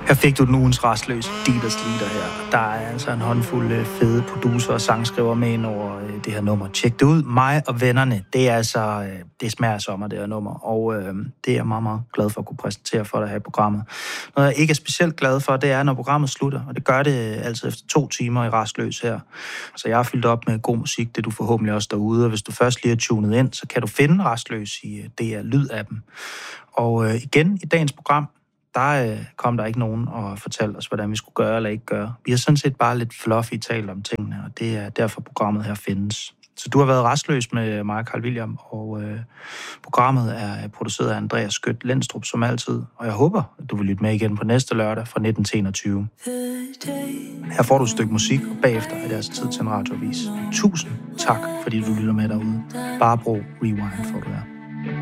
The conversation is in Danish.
Her fik du den ugens rastløse Dealers Leader her. Der er altså en håndfuld fede producer og sangskriver med ind over det her nummer. Tjek det ud. Mig og vennerne, det er altså, det smager sommer, det her nummer. Og det er jeg meget, meget glad for at kunne præsentere for dig her i programmet. Noget jeg ikke er specielt glad for, det er, når programmet slutter. Og det gør det altid efter 2 timer i rastløs her. Så jeg har fyldt op med god musik, det du forhåbentlig også derude. Og hvis du først lige er tunet ind, så kan du finde rastløs i DR Lyd-appen. Og igen i dagens program, der kom der ikke nogen og fortalte os, hvordan vi skulle gøre eller ikke gøre. Vi har sådan set bare lidt fluffy talt om tingene, og det er derfor programmet her findes. Så du har været rastløs med mig, Carl William, og programmet er produceret af Andreas Skødt Lendstrup som altid. Og jeg håber, at du vil lytte med igen på næste lørdag fra 19 til 21. Her får du et stykke musik, og bagefter er det altså tid til en radioavis. Tusind tak, fordi du lytter med derude. Bare brug Rewind, får du her.